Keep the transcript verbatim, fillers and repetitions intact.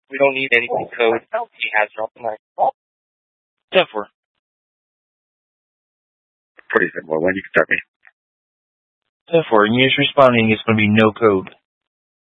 We don't need anything code. He has it all tonight. ten four. Pretty simple. When you can start me. ten four, and yes, responding is going to be no code.